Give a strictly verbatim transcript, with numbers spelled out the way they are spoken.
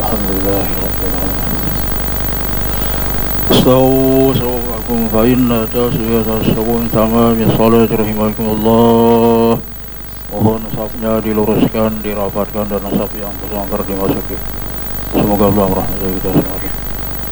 Alhamdulillahirabbil alamin. Astaghfiru sawakum fa inna tasbihata sabun tamam ya salat rahimakumullah. Mohon nasabnya diluruskan, dirapatkan dan nasab yang bersangkar dimasuki. Semoga Allah merahmati kita semua.